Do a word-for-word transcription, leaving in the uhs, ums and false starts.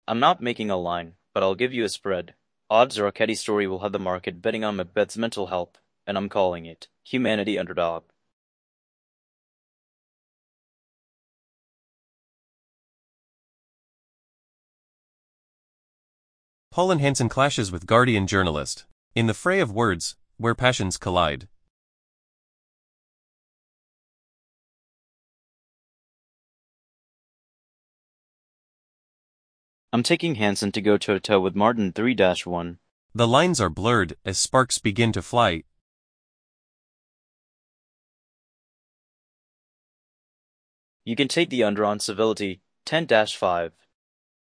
I'm not making a line, but I'll give you a spread. Odds are Raketi's story will have the market betting on Macbeth's mental health, and I'm calling it Humanity Underdog. Paul Hansen clashes with Guardian journalist. In the fray of words, where passions collide. I'm taking Hansen to go toe-to-toe with Martin three dash one. The lines are blurred as sparks begin to fly. You can take the under on Civility ten dash five.